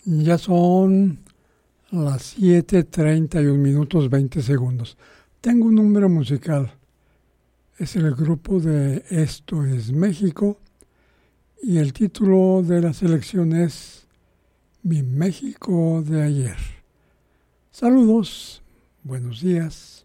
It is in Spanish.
Ya son las 7:31 minutos 20 segundos. Tengo un número musical. Es el grupo de Esto es México y el título de la selección es Mi México de ayer. Saludos, buenos días.